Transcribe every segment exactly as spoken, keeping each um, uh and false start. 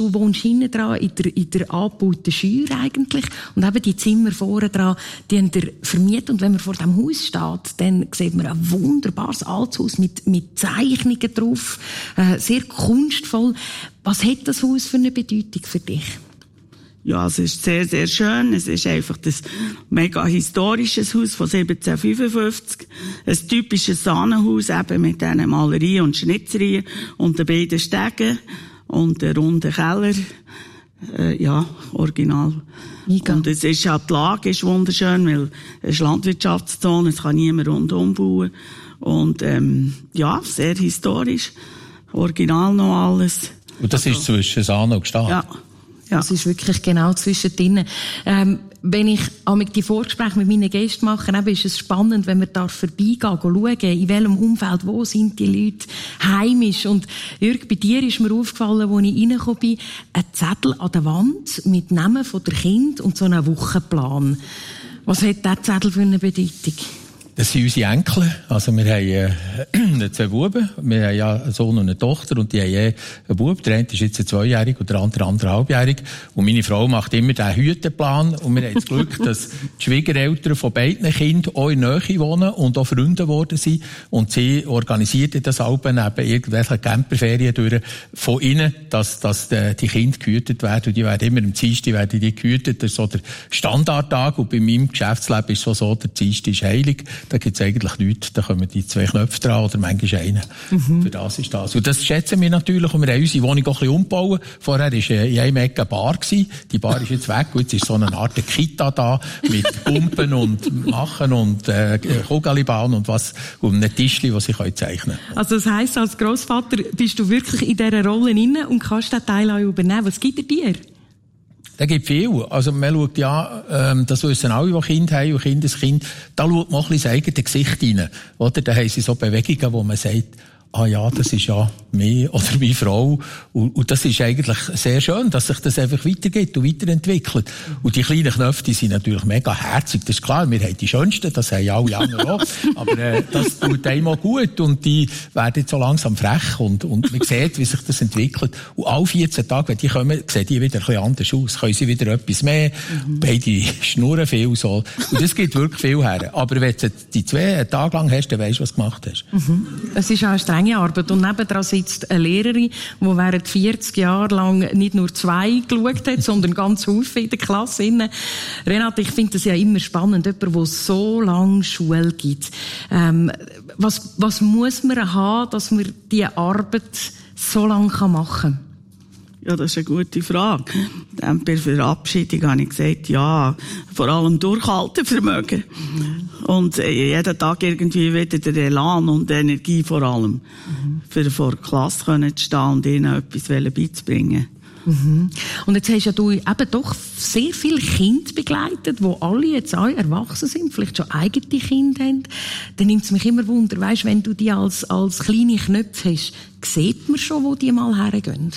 du wohnst hinten dran in der, in der angebauten Scheuer eigentlich. Und eben die Zimmer vorne dran, die haben ihr vermietet. Und wenn man vor dem Haus steht, dann sieht man ein wunderbares altes Haus mit, mit Zeichnungen drauf. Äh, sehr kunstvoll. Was hat das Haus für eine Bedeutung für dich? Ja, es ist sehr, sehr schön. Es ist einfach das mega historisches Haus von siebzehnhundertfünfundfünfzig. Ein typisches Sahnenhaus, eben mit diesen Malerien und Schnitzereien und den beiden Stegen und den runden Keller. Äh, ja, original. Eingang. Und es ist auch, die Lage ist wunderschön, weil es ist Landwirtschaftszone, es kann niemand rundum bauen. Und, ähm, ja, sehr historisch. Original noch alles. Und das ist zwischen Sahne und Gstaad? Ja. Ja. Das ist wirklich genau zwischendrin. Ähm, wenn ich amig die Vorgespräche mit meinen Gästen mache, eben ist es spannend, wenn wir da vorbeigehen, schauen, in welchem Umfeld, wo sind die Leute heimisch. Und Jürg, bei dir ist mir aufgefallen, als ich reingekommen bin, ein Zettel an der Wand mit Namen von der Kind und so einem Wochenplan. Was hat dieser Zettel für eine Bedeutung? Das sind unsere Enkel. Also wir haben äh, zwei Buben. Wir haben ja einen Sohn und eine Tochter und die haben eh einen Bub. Der eine ist jetzt zweijährig und der andere anderthalbjährig. Und meine Frau macht immer den Hüteplan. Und wir haben das Glück, dass die Schwiegereltern von beiden Kindern auch in der Nähe wohnen und auch Freunde geworden sind. Und sie organisierten das auch neben irgendwelchen Camperferien durch von ihnen, dass, dass die Kinder gehütet werden. Und die werden immer am Dienstag werden die gehütet. Das ist so der Standardtag. Und bei meinem Geschäftsleben ist es so, der Dienstag ist heilig. Da gibt's eigentlich nichts. Da kommen die zwei Knöpfe dran oder manchmal einen. Mhm. Für das ist das. Und das schätzen wir natürlich. Und wir haben unsere Wohnung auch ein bisschen umgebaut. Vorher war äh, in einem Ecke eine Bar gewesen. Die Bar ist jetzt weg. Und jetzt ist so eine Art Kita da mit Pumpen und Machen und äh, Kugelbahn und was. Und einem Tischchen, das sie zeichnen können. Also das heisst, als Grossvater bist du wirklich in dieser Rolle inne und kannst den Teil auch übernehmen. Was gibt er dir? Da gibt viel. Also, man schaut ja, ähm, das wissen alle, die Kinder haben und Kindeskind, da schaut man auch ein bisschen das eigene Gesicht rein. Oder? Da haben sie so Bewegungen, wo man sagt, ah ja, das ist ja mir oder meine Frau. Und, und das ist eigentlich sehr schön, dass sich das einfach weitergeht und weiterentwickelt. Und die kleinen Knöpfe, die sind natürlich mega herzig. Das ist klar, wir haben die schönsten, das haben alle anderen auch. Aber äh, das tut einem auch gut. Und die werden jetzt so langsam frech. Und, und man sieht, wie sich das entwickelt. Und alle vierzehn Tage, wenn die kommen, sehen die wieder ein bisschen anders aus. Können sie wieder etwas mehr. Mhm. Beide schnurren viel so. Und das gibt wirklich viel her. Aber wenn du die zwei Tage lang hast, dann weisst du, was du gemacht hast. Mhm. Es ist auch eine strenge Arbeit. Und nebendran sitzt eine Lehrerin, die während vierzig Jahre lang nicht nur zwei geschaut hat, sondern ganz häufig in der Klasse. Renate, ich finde das ja immer spannend, jemand, der so lange Schule gibt. Ähm, was, was muss man haben, dass man diese Arbeit so lange machen kann? Ja, das ist eine gute Frage. Dann bei der Verabschiedung habe ich gesagt, ja, vor allem Durchhaltevermögen. Mhm. Und äh, jeden Tag irgendwie wieder der Elan und die Energie vor allem. Mhm. Für vor der Klasse können zu stehen und ihnen etwas beizubringen. Mhm. Und jetzt hast ja du eben doch sehr viele Kinder begleitet, die alle jetzt auch erwachsen sind, vielleicht schon eigene Kinder haben. Dann nimmt es mich immer Wunder, weisst, wenn du die als, als kleine Knöpfe hast, sieht man schon, wo die mal hergehen?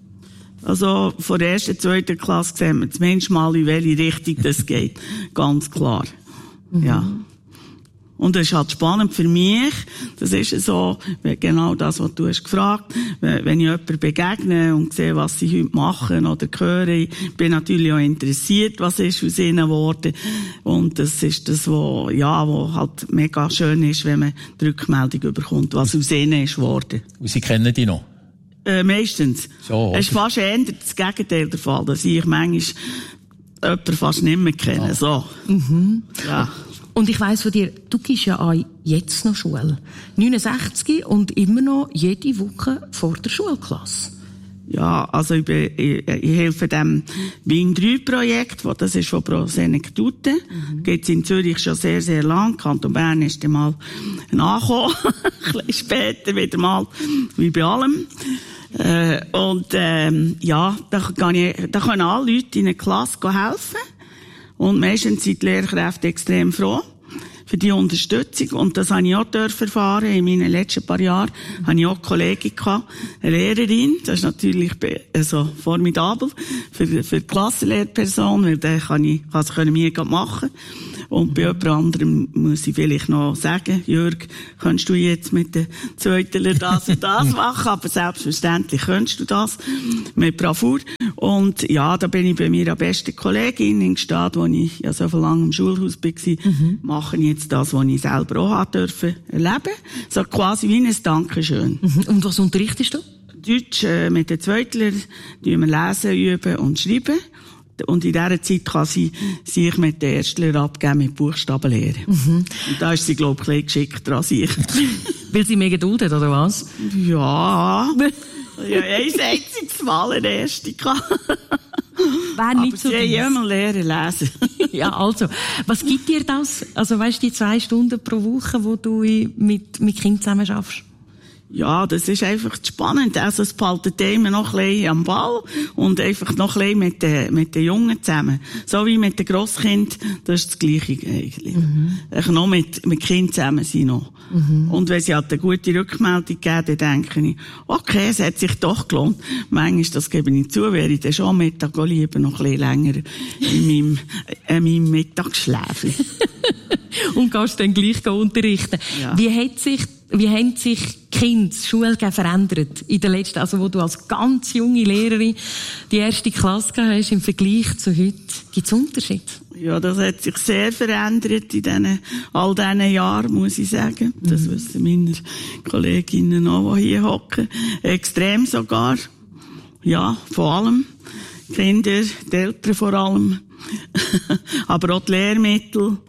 Also, von der ersten, zweiten Klasse sehen wir zumindest mal, in welche Richtung das geht. Ganz klar. Mhm. Ja. Und das ist halt spannend für mich. Das ist so, genau das, was du hast gefragt. Wenn ich jemanden begegne und sehe, was sie heute machen oder höre, ich bin natürlich auch interessiert, was ist aus ihnen geworden. Und das ist das, was, ja, was halt mega schön ist, wenn man die Rückmeldung bekommt, was aus ihnen ist geworden. Und Sie kennen die noch? Äh, meistens. So, es ist fast eher das Gegenteil der Fall, dass ich manchmal jemanden fast nicht mehr kenne. Ja. So. Mhm. Ja. Und ich weiss von dir, du gehst ja auch jetzt noch Schule. neunundsechzig und immer noch jede Woche vor der Schulklasse. Ja, also ich, bin, ich, ich helfe dem Wien drei Projekt, wo das ist von Pro Senectute. Mhm. Geht's in Zürich schon sehr, sehr lang. Kanton Bern ist dann mal nachgekommen. Ein bisschen später wieder mal, wie bei allem. Äh, und, ähm, ja, da kann ich, da können alle Leute in der Klasse helfen. Und meistens sind die Lehrkräfte extrem froh für die Unterstützung. Und das habe ich auch erfahren. In meinen letzten paar Jahren hatte ich auch eine Kollegin gehabt, eine Lehrerin. Das ist natürlich also formidabel für, für die Klassenlehrperson, weil dann kann ich, das können wir gerade machen. Und bei jemand anderem muss ich vielleicht noch sagen, Jürg, kannst du jetzt mit den Zweitler das und das machen? Aber selbstverständlich kannst du das mit Bravour. Und ja, da bin ich bei meiner besten Kollegin in Gstaad, wo ich ja so lange im Schulhaus war, mhm. mache ich jetzt das, was ich selber auch haben dürfen erleben. So quasi wie ein Dankeschön. Mhm. Und was unterrichtest du? Deutsch äh, mit den Zweitlern, die wir lesen, üben und schreiben. Und in dieser Zeit kann sie sich mit den Erstlern abgeben mit Buchstabenlehre. Mhm. Und da ist sie, glaube ich, ein bisschen geschickter als ich. Weil sie mehr Geduld hat, oder was? Ja. Ja, ein einziges Mal eine erste gehabt. Wäre nicht so sie haben immer lernen lesen. Ja, also, was gibt dir das? Also, weißt du, die zwei Stunden pro Woche, wo du mit, mit Kindern zusammen schaffst? Ja, das ist einfach spannend. Also, es behaltet immer noch ein bisschen am Ball und einfach noch ein bisschen mit den, mit den Jungen zusammen. So wie mit den Grosskind, das ist das Gleiche eigentlich. Mhm. Ich noch mit, mit Kindern zusammen sein noch. Mhm. Und wenn sie halt eine gute Rückmeldung geben, dann denke ich, okay, es hat sich doch gelohnt. Manchmal, das gebe ich zu, wäre ich dann schon am Mittag lieber noch ein bisschen länger in meinem, in meinem Mittagsschläfchen. Und kannst dann gleich unterrichten. Ja. Wie hat sich Wie haben sich die Kinder, das Schulgehen verändert in der letzten, also wo du als ganz junge Lehrerin die erste Klasse gehabt hast im Vergleich zu heute? Gibt es Unterschiede? Ja, das hat sich sehr verändert in diesen, all diesen Jahren, muss ich sagen. Das mhm. wissen meine Kolleginnen auch, die hier hocken. Extrem sogar. Ja, vor allem. Kinder, die Eltern vor allem. Aber auch die Lehrmittel,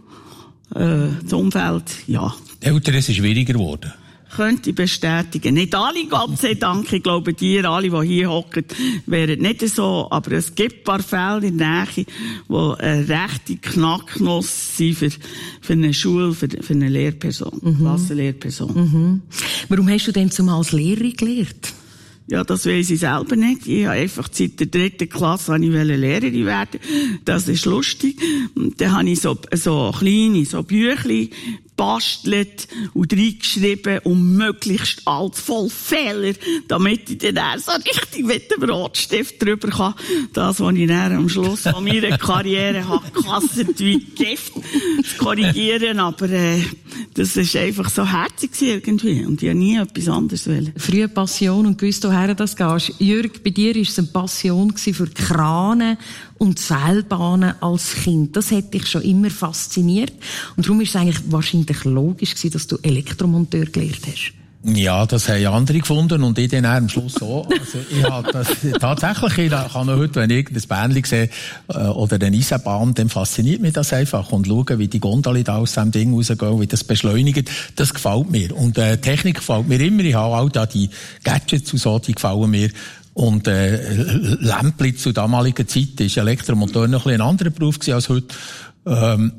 äh, das Umfeld, ja. Eltern sind schwieriger geworden. Könnte ich bestätigen. Nicht alle, Gott sei Dank. Ich glaube, die, alle, die hier hocken, wären nicht so. Aber es gibt ein paar Fälle in der Nähe, die eine rechte Knacknuss sind für, für eine Schule, für, für eine Lehrperson, mhm. Klassenlehrperson. Mhm. Warum hast du denn zumal als Lehrerin gelehrt? Ja, das weiss ich selber nicht. Ich habe einfach seit der dritten Klasse ich Lehrerin werden. Das ist lustig. Und dann habe ich so, so kleine, so Büchlein bastelt und reingeschrieben und möglichst alles voll Fehler, damit ich dann so richtig mit dem Rotstift drüber kann. Das, was ich dann am Schluss von meiner Karriere habe gekasset wie Gift zu korrigieren. Aber äh, das ist einfach so herzig irgendwie. Und ich habe nie etwas anderes wollen. Frühe Passion und gewusst, woher das gehst. Jürg, bei dir war es eine Passion für Kranen und Seilbahnen als Kind. Das hat dich schon immer fasziniert. Und darum ist es eigentlich wahrscheinlich logisch gewesen, dass du Elektromonteur gelernt hast. Ja, das haben andere gefunden und ich dann am Schluss so. Also, ich habe das tatsächlich, ich kann noch heute, wenn ich irgendein Bändchen sehe, oder eine Eisenbahn, dann fasziniert mich das einfach. Und schauen, wie die Gondel da aus dem Ding rausgehen, wie das beschleunigt, das gefällt mir. Und, äh, Technik gefällt mir immer. Ich habe auch da die Gadgets und so, die gefallen mir. Und, äh, Lämpli zu damaliger Zeit ist Elektromonteur noch ein bisschen ein anderer Beruf gewesen als heute. Ähm,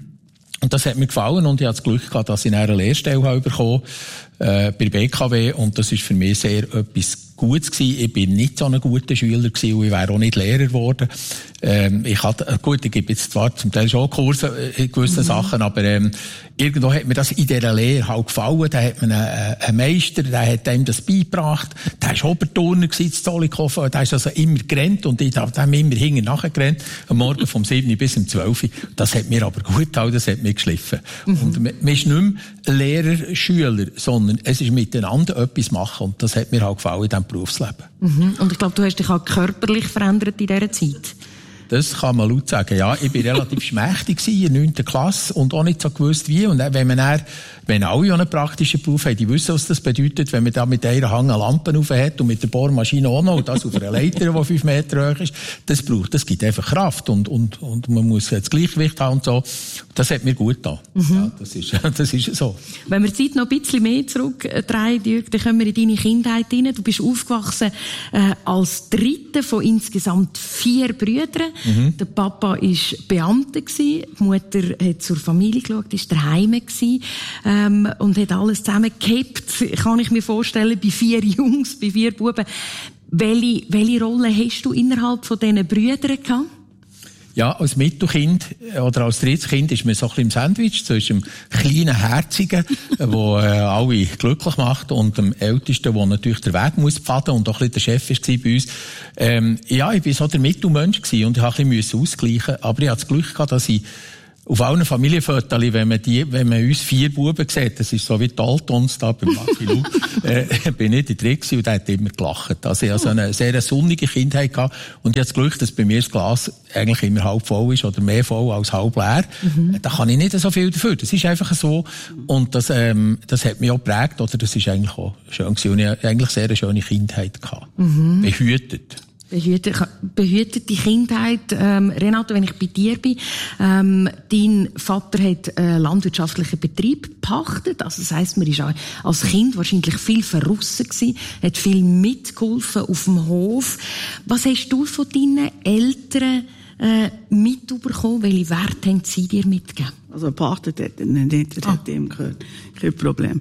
Und das hat mir gefallen und ich hatte das Glück gehabt, dass ich eine Lehrstelle habe bekommen, äh, bei B K W und das ist für mich sehr etwas Gutes gewesen. Ich bin nicht so ein guter Schüler gewesen und ich wäre auch nicht Lehrer geworden. Ähm, ich hatte, gut, ich gebe jetzt zwar zum Teil schon Kurse in gewissen mhm. Sachen, aber ähm, irgendwo hat mir das in dieser Lehre halt gefallen. Da hat man einen, einen Meister, der hat einem das beigebracht. Der war Oberturner gewesen, in Zollikofen. Der ist also immer gerannt und ich habe immer hinten nachher gerannt. Am Morgen vom sieben bis um zwölf. Das hat mir aber gut getan, das hat mir geschliffen. Mhm. Und man ist nicht mehr Lehrer, Schüler, sondern es ist miteinander etwas machen und das hat mir halt gefallen in diesem Berufsleben. Mhm. Und ich glaube, du hast dich auch körperlich verändert in dieser Zeit. Das kann man laut sagen, ja. Ich war relativ schmächtig in der neunten Klasse und auch nicht so gewusst wie. Und dann, wenn man dann, wenn alle einen praktischen Beruf haben, die wissen, was das bedeutet, wenn man da mit einer Hand eine Lampe rauf hat und mit der Bohrmaschine auch noch, und das auf einer Leiter, die fünf Meter hoch ist, das braucht, das gibt einfach Kraft und, und, und man muss das Gleichgewicht haben und so. Das hat mir gut getan. Mhm. Ja, das ist, das ist so. Wenn wir die Zeit noch ein bisschen mehr zurückdrehen, Jürg, dann kommen wir in deine Kindheit rein. Du bist aufgewachsen, äh, als dritte von insgesamt vier Brüdern. Mhm. Der Papa war Beamter gewesen, die Mutter hat zur Familie geschaut, ist daheim gewesen, ähm, und hat alles zusammengehabt, kann ich mir vorstellen, bei vier Jungs, bei vier Buben. Welche, welche Rolle hast du innerhalb von diesen Brüdern gehabt? Ja, als Mittelkind oder als drittes Kind ist man so ein bisschen im Sandwich zwischen dem kleinen Herzigen, der äh, alle glücklich macht, und dem Ältesten, der natürlich den Weg muss pfaden und auch ein bisschen der Chef war bei uns. Ähm, ja, ich war so der Mittelmensch gewesen und ich musste ein bisschen ausgleichen. Aber ich hatte das Glück gehabt, dass ich auf allen Familienfotos, wenn man die, wenn man uns vier Buben sieht, das ist so wie die Altons da beim Lucky Luke, äh, bin ich da drin gewesen und der hat immer gelacht. Also ich hatte so eine sehr sonnige Kindheit gehabt und ich habe das Glück, dass bei mir das Glas eigentlich immer halb voll ist oder mehr voll als halb leer. Mhm. Da kann ich nicht so viel dafür. Das ist einfach so. Und das, ähm, das hat mich auch geprägt, oder? Das ist eigentlich auch schön gewesen. Und ich hatte eigentlich sehr eine schöne Kindheit gehabt. Mhm. Behütet. Behütet, behütete Kindheit. Ähm, Renato, wenn ich bei dir bin, ähm, dein Vater hat einen landwirtschaftlichen Betrieb gepachtet. Also das heisst, man war als Kind wahrscheinlich viel verrissen gewesen, hat viel mitgeholfen auf dem Hof. Was hast du von deinen Eltern äh, mitbekommen? Welche Werte haben sie dir mitgegeben? Also gepachtet hat er nicht, er ah. hat ihm gehört. Kein Problem.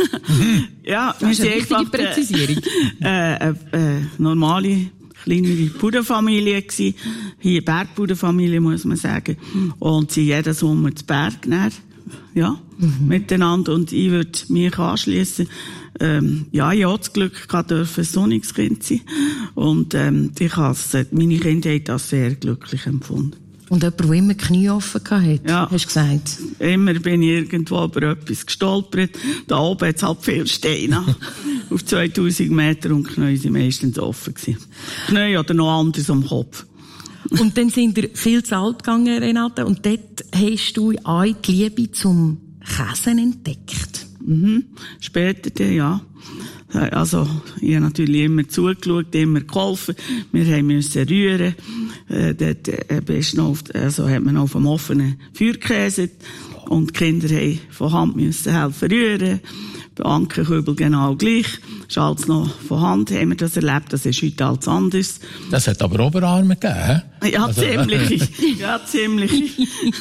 Ja, das ist eine richtige Präzisierung. Äh, äh, äh, normale kleinere Bauernfamilie gsi, hier Bergbauernfamilie muss man sagen, und sie jeden Sommer zu Berg näher, ja, mhm. miteinander, und ich würde mich anschliessen. Ähm, ja, ich hatte das Glück gehabt, dürfen ein sonniges Kind sein, und ähm, ich habe meine Kindheit als sehr glücklich empfunden. Und jemand, der immer Knie offen hatte, ja. hast du gesagt? Immer bin ich irgendwo über etwas gestolpert. Da oben hat es halt viele Steine. Auf zweitausend Meter, und die Knie sind meistens offen gewesen. Knie oder noch anders am Kopf. Und dann sind wir viel zu alt gegangen, Renate, und dort hast du auch die Liebe zum Käsen entdeckt. Mhm. Später dann, ja. Also, ich habe natürlich immer zugeschaut, immer geholfen. Wir haben müssen rühren. Äh, dort, äh, bist noch auf, also, hat man auf dem offenen Feuer gekäset. Und die Kinder haben von Hand müssen helfen rühren. Bei Ankenkübel genau gleich. Schalz noch von Hand haben wir das erlebt. Das ist heute alles anders. Das hat aber Oberarme gegeben, he? Ja, also, ziemlich. Ja, ziemlich.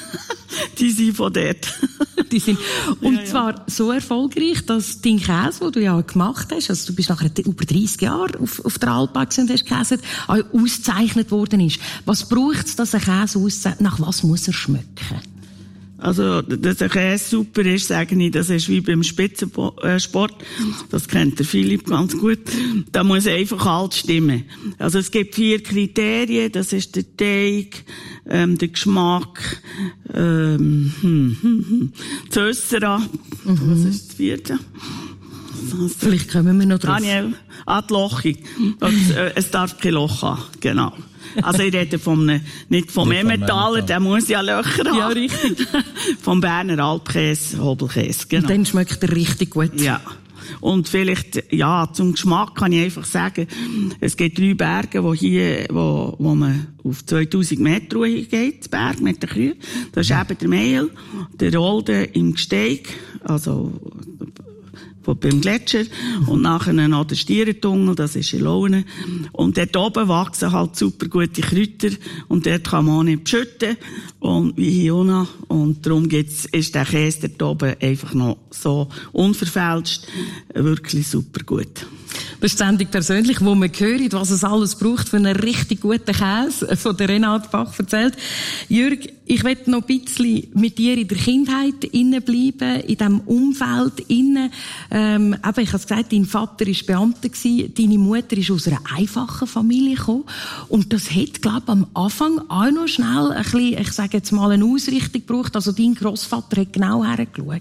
Die sind von dort. Die sind, und ja, ja. zwar so erfolgreich, dass dein Käse, den du ja gemacht hast, also du bist nachher über dreißig Jahre auf, auf der Alpbach und hast gekäset, auch ausgezeichnet worden ist. Was braucht es, dass ein Käse auszeichnet? Nach was muss er schmecken? Also, dass ein Käse super ist, sage ich, das ist wie beim Spitzensport. Das kennt der Philipp ganz gut. Da muss einfach alles stimmen. Also, es gibt vier Kriterien. Das ist der Teig, ähm, der Geschmack, ähm, hm, hm, hm, das Össera. Mhm. Was ist das vierte? Vielleicht kommen wir noch drauf. Daniel, ah, die Lochung. Und, äh, es darf kein Loch haben. Genau. Also ich rede vom, nicht vom Emmentaler, der muss ja Löcher haben. Ja, richtig. Vom Berner Alpkäse, Hobelkäse, genau. Und dann schmeckt er richtig gut. Ja. Und vielleicht, ja, zum Geschmack kann ich einfach sagen, es gibt drei Berge, wo hier, wo, wo man auf zweitausend Meter geht, Berg mit den Kühen. Das ist eben der Meil, der Olde im Gsteig, also, beim Gletscher, und nachher noch der Stierentunnel, das ist in Laune. Und dort oben wachsen halt super gute Kräuter, und dort kann man auch nicht beschütten, und wie hier unten. Und darum gibt's, ist der Käse dort oben einfach noch so unverfälscht, wirklich super gut. Beständig persönlich, wo man hört, was es alles braucht für einen richtig guten Käse, von der Renate Bach erzählt. Jürg, ich will noch ein bisschen mit dir in der Kindheit innen bleiben, in diesem Umfeld innen. Ähm, aber ich habe gesagt, dein Vater war Beamter gewesen, deine Mutter ist aus einer einfachen Familie gekommen. Und das hat, glaube ich, am Anfang auch noch schnell ein bisschen, ich sage jetzt mal, eine Ausrichtung gebraucht. Also dein Grossvater hat genau hergeschaut.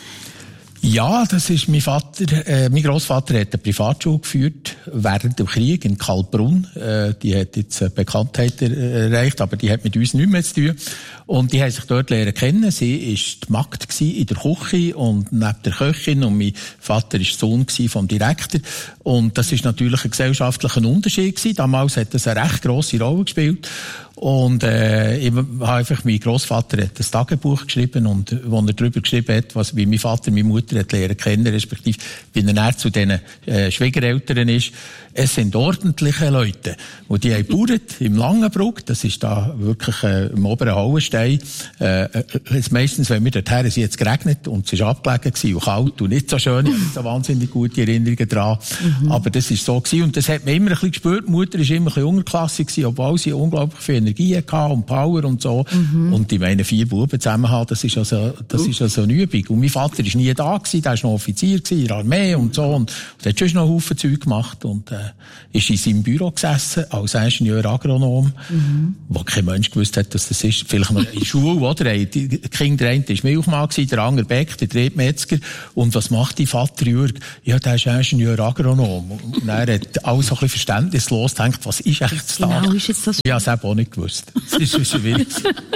Ja, das ist mein Vater, äh, mein Grossvater hat eine Privatschule geführt während dem Krieg in Kaltbrunn. Äh, die hat jetzt eine Bekanntheit erreicht, aber die hat mit uns nichts mehr zu tun. Und die haben sich dort lernen kennen. Sie ist die Magd gsi in der Küche und neben der Köchin, und mein Vater ist Sohn gsi vom Direktor. Und das ist natürlich ein gesellschaftlicher Unterschied gewesen. Damals hat das eine recht grosse Rolle gespielt. Und äh, ich habe einfach, mein Grossvater hat ein Tagebuch geschrieben, und wo er darüber geschrieben hat, was, wie mein Vater meine Mutter hat lernen kennen, respektive wie er näher zu diesen äh, Schwiegereltern ist. Es sind ordentliche Leute, und die haben gebaut im Langenbruck, das ist da wirklich äh, im oberen Hauenstein. Äh, äh, meistens, wenn wir dorthin sind, jetzt geregnet, und es ist abgelegen gewesen und kalt und nicht so schön, ich habe nicht so wahnsinnig gute Erinnerungen dran. Mhm. Aber das ist so gewesen, und das hat man immer ein bisschen gespürt. Die Mutter war immer ein bisschen unterklassig gewesen, obwohl sie unglaublich viel Energie hatte und Power und so. Mhm. Und ich meine, vier Buben zusammen haben, das ist also, das uh. ist also eine Übung. Und mein Vater war nie da gewesen, der war noch Offizier gewesen, in der Armee und so. Und, und hat schon noch einen Haufen Zeug gemacht. Und, äh, ist in seinem Büro gesessen, als Ingenieur Agronom, mhm. wo kein Mensch gewusst hat, dass das ist. Vielleicht noch in der Schule, oder? Die Kinder, der eine war Milchmann gewesen, der andere Beck, der dritte Metzger. Und was macht die Vater Jürg? Ja, der ist Ingenieur Agronom. Und er hat alles so ein bisschen verständnislos gedacht, was ist eigentlich das da? Genau, ist jetzt das? Ich habe es eben auch nicht gewusst. Das ist schon schwierig.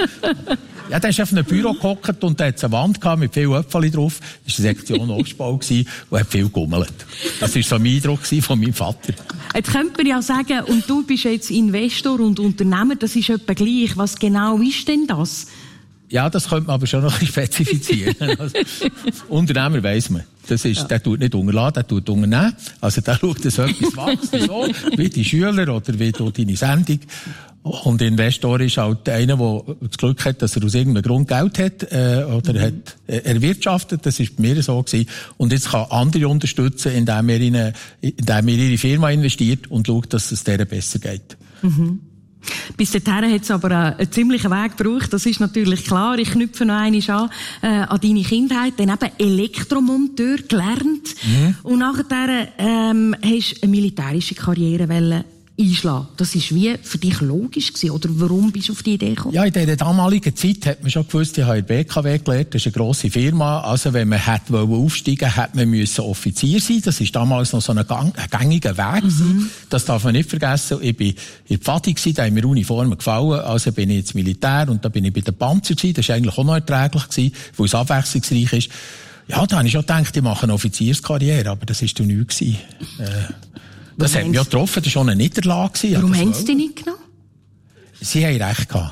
Ja, der ist auf einem Büro gehockt und da hat eine Wand gehabt mit vielen Äpfeln drauf. Das war eine Sektion Obstbau gewesen und hat viel gegummelt. Das war so mein Eindruck von meinem Vater. Jetzt könnte man ja sagen, und du bist jetzt Investor und Unternehmer, das ist etwa gleich. Was genau ist denn das? Ja, das könnte man aber schon noch ein bisschen spezifizieren. Also, Unternehmer weiss man. Das ist, ja. Der tut nicht unterlassen, der tut unternehmen. Also, der schaut, dass etwas wächst, so, wie die Schüler oder wie du deine Sendung. Und Investor ist halt einer, der das Glück hat, dass er aus irgendeinem Grund Geld hat, äh, oder mhm. hat äh, erwirtschaftet. Das ist bei mir so gewesen. Und jetzt kann andere unterstützen, indem er in, eine, indem er in ihre Firma investiert und schaut, dass es denen besser geht. Mhm. Bis dahin hat es aber einen ziemlichen Weg gebraucht, das ist natürlich klar. Ich knüpfe noch einmal an, äh, an deine Kindheit, dann eben Elektromonteur gelernt. Mhm. Und nachher ähm, hast du eine militärische Karriere wollen einschlagen. Das ist wie für dich logisch gewesen, oder warum bist du auf die Idee gekommen? Ja, in dieser damaligen Zeit hat man schon gewusst, ich habe in der B K W gelernt, das ist eine grosse Firma, also wenn man hätte aufsteigen wollen, hätte man müssen Offizier sein. Das ist damals noch so ein, gang, ein gängiger Weg mhm. Das darf man nicht vergessen. Ich bin in Pfadi gewesen, da haben mir Uniformen gefallen, also bin ich ins Militär und da bin ich bei den Panzer gewesen, das war eigentlich auch noch erträglich gewesen, weil es abwechslungsreich ist. Ja, da habe ich schon gedacht, ich mache eine Offizierskarriere, aber das war doch nichts gewesen. Äh, Das hat mich ja getroffen, das war schon eine Niederlage. Warum haben sie dich nicht genommen? Sie haben recht gehabt.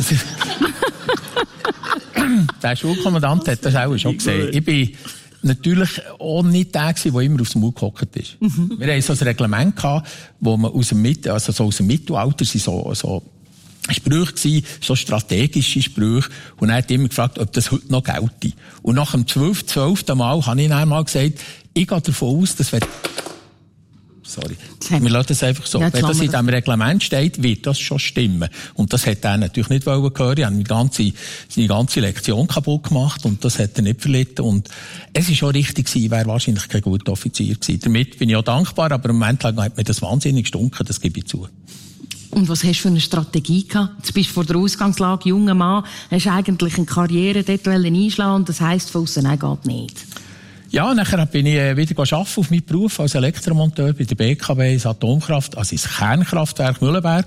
Der Schulkommandant hat das auch schon gesehen. Ich bin natürlich auch nicht der gewesen, der immer aufs Maul gehockt ist. Mhm. Wir haben so ein Reglement gehabt, wo man aus dem, Mit- also so aus dem Mittelalter sind so, so Sprüche gewesen, so strategische Sprüche. Und er hat immer gefragt, ob das heute noch gelte. Und nach dem zwölften, zwölften Mal habe ich dann mal gesagt, ich gehe davon aus, das wird Sorry. Wir lassen das einfach so. Ja, wenn das in diesem Reglement steht, wird das schon stimmen. Und das hat er natürlich nicht wollen hören. Ich habe die ganze, seine ganze Lektion kaputt gemacht und das hat er nicht verlitten. Und es ist schon richtig gewesen, ich wäre wahrscheinlich kein guter Offizier gewesen. Damit bin ich auch dankbar, aber im Moment lang hat mir das wahnsinnig gestunken, das gebe ich zu. Und was hast du für eine Strategie gehabt? Du bist vor der Ausgangslage, junger Mann, hast eigentlich eine Karriere dort einschlagen und das heisst von aussen, nein, geht nicht. Ja, nachher bin ich wieder arbeiten auf meinen Beruf als Elektromonteur bei der B K W, ins Atomkraft, also ins Kernkraftwerk Mühlenberg.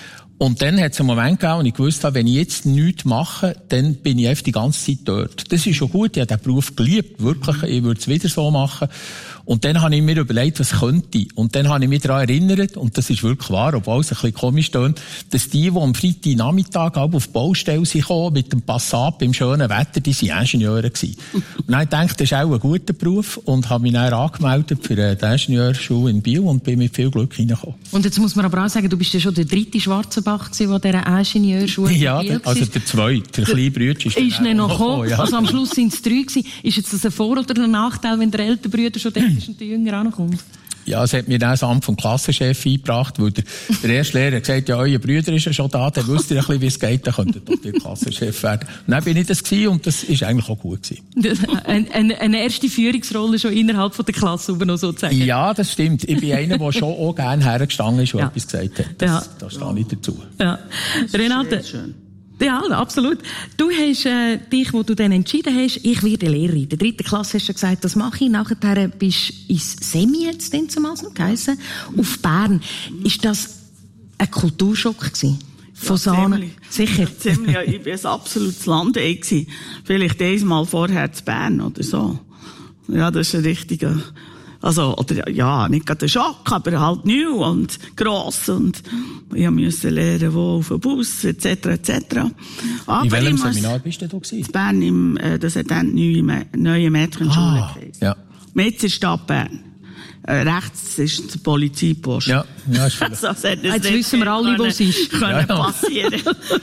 Und dann hat es einen Moment gegeben, und ich gewusst habe, wenn ich jetzt nichts mache, dann bin ich einfach die ganze Zeit dort. Das ist schon gut, ich habe den Beruf geliebt, wirklich, ich würde es wieder so machen. Und dann habe ich mir überlegt, was könnte ich. Und dann habe ich mich daran erinnert, und das ist wirklich wahr, obwohl es ein bisschen komisch tönt, dass die, die am Freitagnachmittag auf die Baustelle kamen, mit dem Passat beim schönen Wetter, die waren Ingenieure gewesen. Und dann habe ich gedacht, das ist auch ein guter Beruf, und habe mich dann angemeldet für die Ingenieurschule in Biel und bin mit viel Glück reingekommen. Und jetzt muss man aber auch sagen, du bist ja schon der dritte Schwarzenbach gewesen, der dieser Ingenieurschule ja, in Biel war. Ja, also der zweite, der kleine Bruder ist, ist dann noch gekommen. Ja. Also am Schluss sind es drei gewesen. Ist jetzt das ein Vor- oder ein Nachteil, wenn der ältere Bruder schon dort ist und der Jünger auch noch kommt? Ja, es hat mir dann das Amt vom Klassenchef eingebracht, weil der, der erste Lehrer hat gesagt, ja, euer Bruder ist ja schon da, dann wisst ihr ein bisschen, wie es geht, dann könnt ihr doch der Klassenchef werden. Und dann bin ich das gewesen, und das ist eigentlich auch gut gewesen. Eine, eine, eine erste Führungsrolle schon innerhalb von der Klasse, noch sozusagen. Ja, das stimmt. Ich bin einer, der schon auch gerne hergestanden ist und ja. etwas gesagt hat. Das, ja. Da stehe ich dazu. Ja. Renate. Ja, absolut. Du hast äh, dich, wo du dann entschieden hast, ich werde Lehrerin. In der dritten Klasse hast du gesagt, das mache ich. Nachher bist du ins Semi jetzt dann zumal noch geheissen, auf Bern. Ist das ein Kulturschock gewesen? Von ja, Sahne? Sicher? Ja, ziemlich. Ja, ich war ein absolutes Landei gewesen. Vielleicht einmal vorher zu Bern oder so. Ja, das ist ein richtiger... Also, oder, ja, nicht gerade ein Schock, aber halt neu und gross und ich musste lernen, wo auf dem Bus, et cetera, et cetera. In welchem Seminar bist du da gewesen? In Bern, im, äh, das hat dann die neue, neue Mädchenschule ah, ja. Metzerstadt Bern. Äh, rechts ist der Polizeipost. Ja, ja, ist also, jetzt wissen wir alle, wo es ist. Können ja, ja. passieren.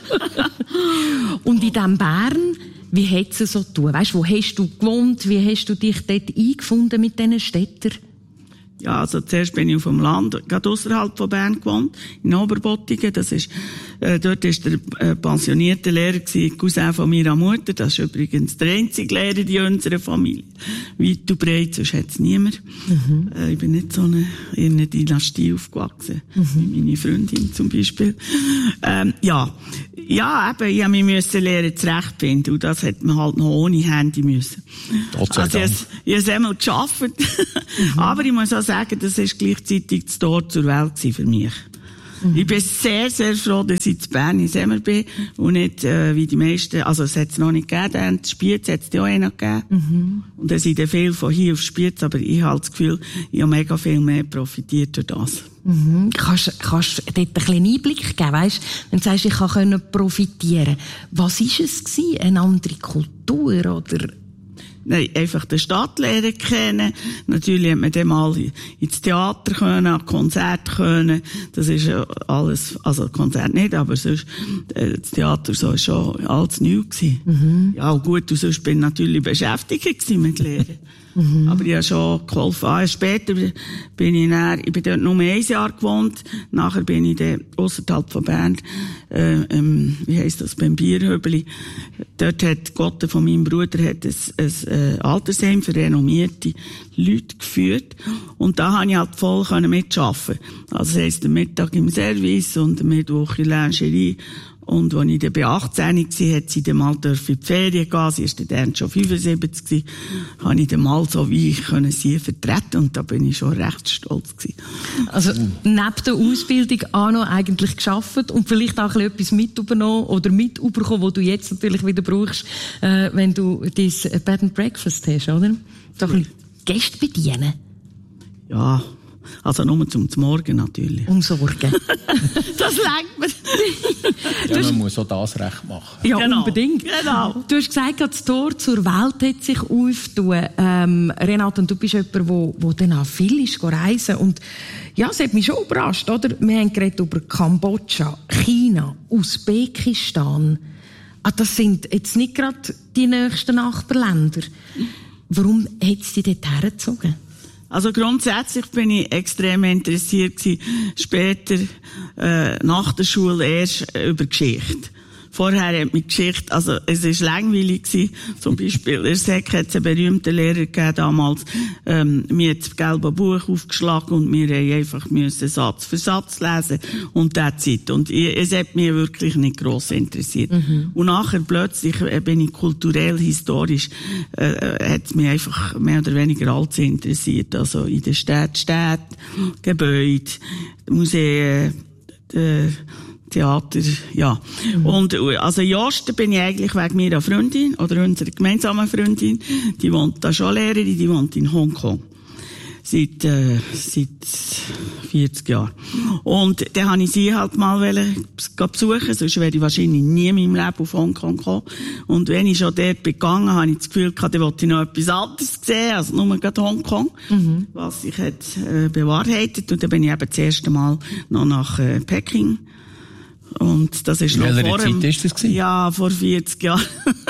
Und in diesem Bern, wie hat es so getan? Weißt, wo hast du gewohnt? Wie hast du dich dort eingefunden mit diesen Städtern? Ja, also zuerst bin ich auf dem Land, gerade ausserhalb von Bern gewohnt, in Oberbottigen. Das ist, äh, dort ist der äh, pensionierte Lehrer gewesen, Cousin von meiner Mutter. Das ist übrigens der einzige Lehrer in unserer Familie. Weit und breit, sonst hat es niemand. Mhm. Äh, ich bin nicht so eine, in einer Dynastie aufgewachsen, mhm. wie meine Freundin zum Beispiel. Ähm, ja. Ja, eben, ich musste mich lernen, zurechtfinden. Und das hat man halt noch ohne Handy müssen. Also, ich habe es einmal geschafft. Mhm. Aber ich muss auch sagen, das war gleichzeitig das Tor zur Welt für mich. Mhm. Ich bin sehr, sehr froh, dass ich zu Bern in Semmer bin und nicht, äh, wie die meisten, also es hat es noch nicht gegeben, in Spiez hat es auch noch gegeben. Mhm. Und es sind viel von hier auf Spiez, aber ich habe das Gefühl, ich habe mega viel mehr profitiert durch das. Mhm. Kannst, kannst du dort einen kleinen Einblick geben, weisst? Wenn du sagst, ich kann profitieren. Was war es gewesen? Eine andere Kultur, oder? Nein, einfach die Stadt lernen kennen. Natürlich hat man dann mal ins Theater können, an Konzert können. Das ist ja alles, also Konzert nicht, aber sonst, äh, das Theater so ist schon alles neu gewesen. Mhm. Ja, gut, und sonst bin ich natürlich beschäftigt gewesen mit Lehren. Mhm. Aber ich habe schon geholfen. Ah, später bin ich dann, ich bin dort nur ein Jahr gewohnt. Nachher bin ich dann ausserhalb von Bern, äh, ähm, wie heisst das, beim Bierhöbeli. Dort hat Gott von meinem Bruder hat ein, ein, ein Altersheim für renommierte Leute geführt. Und da konnte ich halt voll mitarbeiten. Also das heisst, der Mittag im Service und der Mittwoch in der Lingerie. Und als ich dann bei achtzehn war, hat sie dann mal in die Ferien gehen. Sie war dann schon fünfundsiebzig gewesen. Habe ich dann mal so wie ich können sie vertreten. Und da bin ich schon recht stolz gewesen. Also, neben der Ausbildung auch noch eigentlich gearbeitet und vielleicht auch ein bisschen etwas mit übernommen oder mit überkommen, was du jetzt natürlich wieder brauchst, äh, wenn du dein Bed and Breakfast hast, oder? So ein bisschen Gäste bedienen. Ja. Also nur zum Morgen natürlich. Um Sorgen. Das lenkt mir. Ja, man muss auch das recht machen. Ja, genau. Unbedingt. Genau. Du hast gesagt, das Tor zur Welt hat sich aufgetan. Ähm, Renate, und du bist jemand, der wo, wo dann auch viel ist, reisen. Und ja, es hat mich schon überrascht, oder? Wir haben geredet über Kambodscha, China, Usbekistan. Ah, das sind jetzt nicht gerade die nächsten Nachbarländer. Warum hat es dich dort hergezogen? Also grundsätzlich bin ich extrem interessiert gewesen, später, äh, nach der Schule erst äh, über Geschichte. Vorher hat mich Geschichte, also es ist langweilig gewesen. Zum Beispiel, in der Sek hat es einen berühmten Lehrer gegeben damals, ähm, mir hat das gelbe Buch aufgeschlagen und wir haben einfach müssen Satz für Satz lesen und that's it. Und ich, es hat mich wirklich nicht gross interessiert. Mhm. Und nachher plötzlich äh, bin ich kulturell, historisch, äh, hat es mich einfach mehr oder weniger alles interessiert. Also in der Stadt, Städte, Gebäude, Museen, äh, Theater, ja. Mhm. Und, also, in Osten bin ich eigentlich wegen meiner Freundin, oder unserer gemeinsamen Freundin. Die wohnt da schon Lehrerin, die wohnt in Hongkong. Seit, äh, seit vierzig Jahren. Und dann habe ich sie halt mal wollen, besuchen, sonst wäre ich wahrscheinlich nie in meinem Leben auf Hongkong gekommen. Und wenn ich schon dort bin gegangen, habe ich das Gefühl gehabt, dann wollte ich noch etwas anderes sehen, als nur gerade Hongkong. Mhm. Was sich hat, äh, bewahrheitet. Und dann bin ich eben das erste Mal noch nach, äh, Peking. Und das ist noch vor Zeit ist das gewesen? Ja, vor vierzig Jahren.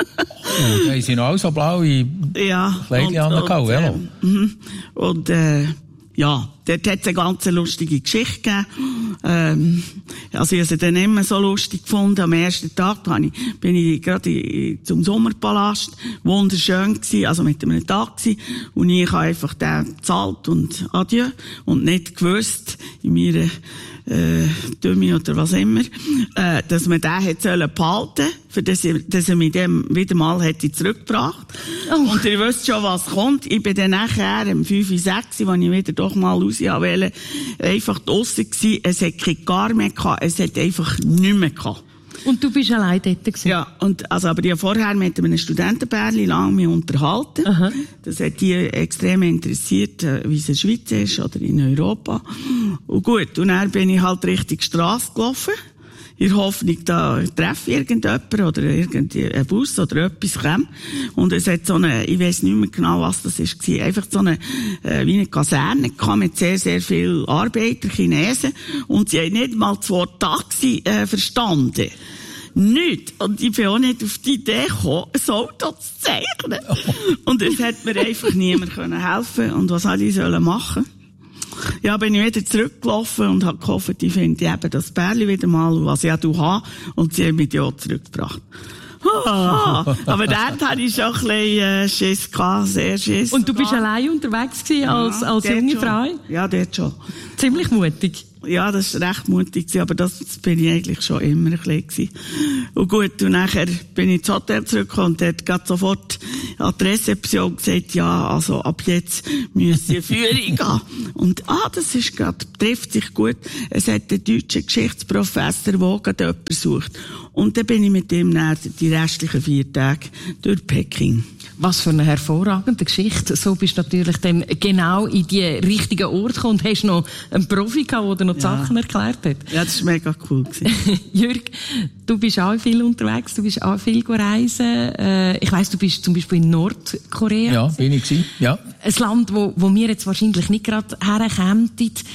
Oh, da haben sie noch alle so blaue ja, Kleidchen angehauen, ja. Und, und äh, ja, dort hat es eine ganz lustige Geschichte gegeben. Ähm, also ich habe sie dann immer so lustig gefunden. Am ersten Tag ich, bin ich gerade zum Sommerpalast. Wunderschön gewesen, also mit einem Tag gewesen. Und ich habe einfach den gezahlt und adieu. Und nicht gewusst, in meiner äh, Dumme oder was immer, äh, dass man den hätte sollen behalten, für das, dass er mich dem wieder mal hätte zurückgebracht. Oh. Und ihr wisst schon, was kommt. Ich bin dann nachher, um fünf, sechs, als ich wieder doch mal raus wollte, einfach draussen gewesen. Es hat kein Gar mehr gehabt. Es hat einfach nichts mehr gehabt. Und du bist allein dort gewesen? Ja, und, also, aber ich habe vorher mit einem Studentenpärchen lange mich unterhalten. Aha. Das hat die extrem interessiert, wie es in der Schweiz ist oder in Europa. Und gut, und dann bin ich halt Richtung Strasse gelaufen. In der Hoffnung, da treffe ich irgendjemanden oder irgendein Bus oder etwas kommt. Und es hat so eine, ich weiss nicht mehr genau, was das war, einfach so eine, äh, wie eine Kaserne gehabt mit sehr, sehr vielen Arbeitern, Chinesen. Und sie haben nicht mal das Wort Taxi, äh, verstanden. Nicht. Und ich bin auch nicht auf die Idee gekommen, ein Auto zu zeichnen. Und es hat mir einfach niemand helfen können. Und was soll ich machen? Ja, bin ich wieder zurückgelaufen und habe gehofft, ich finde eben das Bärli wieder mal, was ich auch habe, und sie haben mich ja zurückgebracht. Ah, aber dort hatte ich schon ein bisschen äh, Schiss gehabt, sehr Schiss. Und du bist allein unterwegs gewesen, ja, als, als junge schon. Frau? Ja, dort schon. Ziemlich mutig. Ja, das war recht mutig, aber das bin ich eigentlich schon immer ein bisschen gewesen. Und gut, und nachher bin ich ins Hotel zurückgekommen und dort gerade sofort an die Rezeption gesagt, ja, also ab jetzt müssen wir Führung gehen. Und, ah, das ist gerade, trifft sich gut. Es hat einen deutschen Geschichtsprofessor, der gerade jemanden sucht. Und dann bin ich mit ihm nach die restlichen vier Tage durch Peking. Was für eine hervorragende Geschichte. So bist du natürlich dann genau in die richtigen Ort gekommen und hast noch einen Profi gehabt, der dir noch die ja. Sachen erklärt hat. Ja, das war mega cool gewesen. Jürg, du bist auch viel unterwegs, du bist auch viel reisen. Äh, ich weiss, du bist zum Beispiel in Nordkorea. Ja, bin ich gewesen. Ja. Ein Land, wo, wo wir jetzt wahrscheinlich nicht gerade herkämen.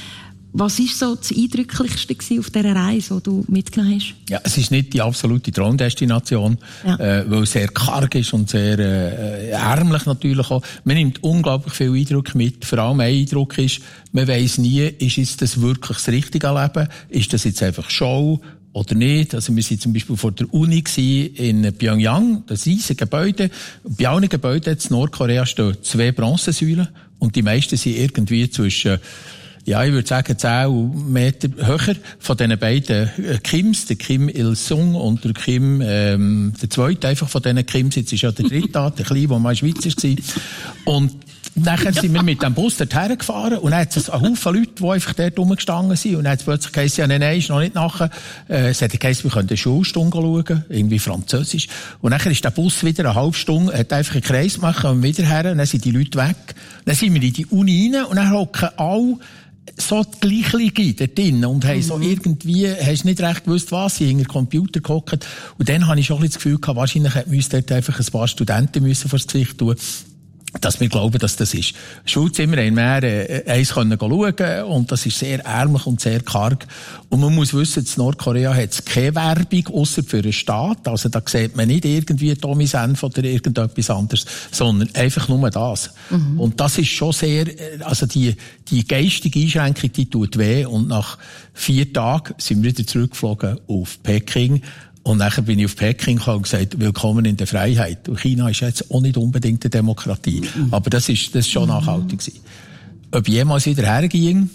Was war so das Eindrücklichste auf dieser Reise, die du mitgenommen hast? Ja, es ist nicht die absolute Traumdestination, ja. äh, weil es sehr karg ist und sehr äh, ärmlich natürlich auch. Man nimmt unglaublich viel Eindruck mit. Vor allem ein Eindruck ist, man weiss nie, ist jetzt das wirklich das richtige Leben? Ist das jetzt einfach Show oder nicht? Also wir sind zum Beispiel vor der Uni in Pyongyang, das riesige Gebäude. Bei allen Gebäuden in Nordkorea stehen zwei Bronzesäulen und die meisten sind irgendwie zwischen ja, ich würde sagen, zehn Meter höher von diesen beiden Kims, der Kim Il-sung und der Kim, ähm, der zweite einfach von diesen Kims, jetzt ist ja der dritte da, der Kleine, der mal Schweizer war. Und nachher sind wir mit dem Bus dorthin gefahren und dann hat es einen Haufen Leute, die einfach dort rumgestanden sind. Und dann hat es plötzlich geheißen, ja, nein, nein, ist noch nicht nachher. Äh, es hat geheißen, wir können eine Schulstunde schauen, irgendwie Französisch. Und nachher ist der Bus wieder eine halbe Stunde, hat einfach einen Kreis gemacht und wieder her, und dann sind die Leute weg. Dann sind wir in die Uni rein und dann hocken alle so die Gleichlinge dort drin und haben so irgendwie, hast nicht recht gewusst, was, sie hinter den Computer gehockt. Und dann habe ich schon ein bisschen das Gefühl gehabt, wahrscheinlich hätten wir uns dort einfach ein paar Studenten müssen vor das Gesicht tun, dass wir glauben, dass das ist. Schulzimmer haben wir äh, eins können schauen und das ist sehr ärmlich und sehr karg. Und man muss wissen, in Nordkorea hat es keine Werbung, ausser für einen Staat. Also da sieht man nicht irgendwie Tommy Senf oder irgendetwas anderes, sondern einfach nur das. Mhm. Und das ist schon sehr, also die, die geistige Einschränkung, die tut weh. Und nach vier Tagen sind wir wieder zurückgeflogen auf Peking. Und nachher bin ich auf Peking gekommen und gesagt, willkommen in der Freiheit. Und China ist jetzt auch nicht unbedingt eine Demokratie. Mhm. Aber das ist, das ist schon nachhaltig gewesen. Ob ich jemals wieder herging?